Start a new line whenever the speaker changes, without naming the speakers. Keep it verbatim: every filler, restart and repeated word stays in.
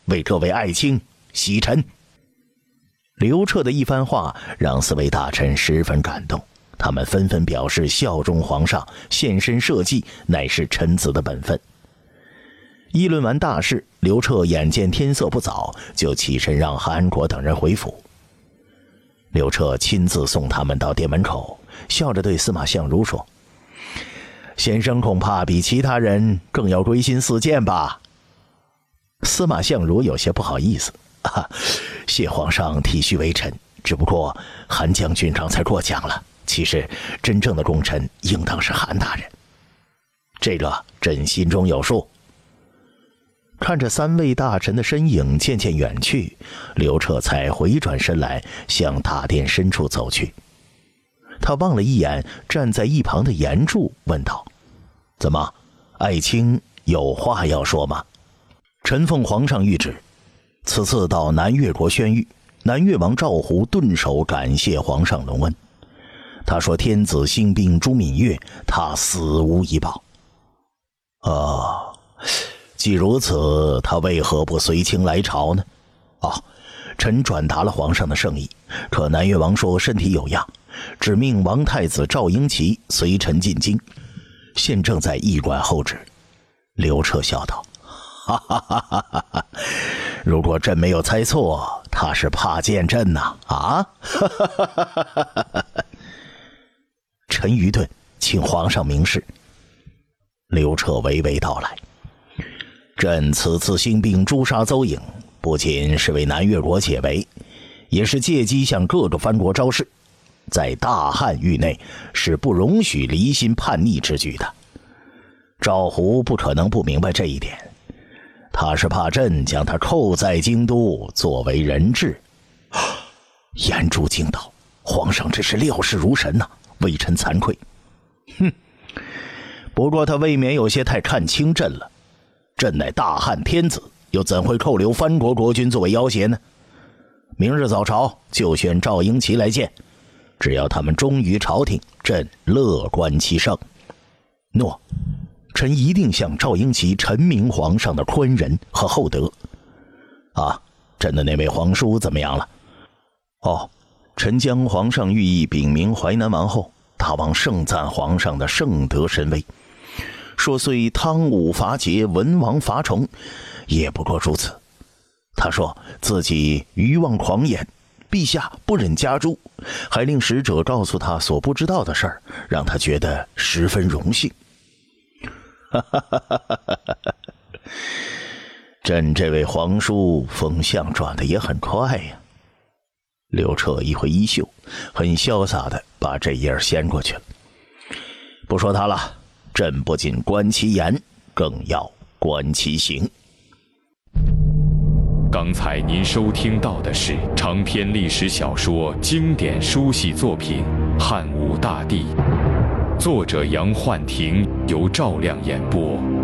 为这位爱卿洗尘。刘彻的一番话让四位大臣十分感动，他们纷纷表示效忠皇上，献身社稷乃是臣子的本分。议论完大事，刘彻眼见天色不早，就起身让韩安国等人回府。刘彻亲自送他们到店门口，笑着对司马相如说：“先生恐怕比其他人更要归心似箭吧？”司马相如有些不好意思：“啊，谢皇上体恤微臣，只不过韩将军刚才过奖了，其实真正的功臣应当是韩大人。这个朕心中有数。”看着三位大臣的身影渐渐远去，刘彻才回转身来向大殿深处走去。他望了一眼站在一旁的严柱，问道：“怎么，爱卿有话要说吗？”“臣奉皇上谕旨，此次到南越国宣谕，南越王赵胡顿首感谢皇上隆恩。他说天子兴兵诛闽越，他死无遗报。”“哦，既如此，他为何不随卿来朝呢？”“哦，臣转达了皇上的圣意，可南越王说身体有恙，只命王太子赵英奇随臣进京，现正在驿馆候旨。”刘彻笑道：“哈哈哈哈哈哈！如果朕没有猜错，他是怕见朕呐！啊！”哈哈哈哈哈哈！臣愚钝，请皇上明示。刘彻娓娓道来：“朕此次兴兵诛杀邹颖，不仅是为南越国解围，也是借机向各个藩国招示，在大汉域内是不容许离心叛逆之举的。赵胡不可能不明白这一点，他是怕朕将他扣在京都作为人质。”严柱惊道：“皇上真是料事如神呐、啊，微臣惭愧。”“哼，不过他未免有些太看轻朕了。朕乃大汉天子，又怎会扣留藩国国君作为要挟呢？明日早朝就选赵英奇来见，只要他们忠于朝廷，朕乐观其胜。”“诺，臣一定向赵英奇陈明皇上的宽仁和厚德。啊，朕的那位皇叔怎么样了？”“哦，臣将皇上御意禀明淮南王后，大王盛赞皇上的圣德神威，说虽汤武伐桀，文王伐崇，也不过如此。他说自己愚妄狂言，陛下不忍加诛，还令使者告诉他所不知道的事儿，让他觉得十分荣幸。”“哈哈哈哈哈哈！朕这位皇叔风向转得也很快呀。”刘彻一挥衣袖，很潇洒地把这页掀过去了。“不说他了，朕不仅观其言，更要观其行。”
刚才您收听到的是长篇历史小说经典书系作品《汉武大帝》，作者杨焕廷，由赵亮演播。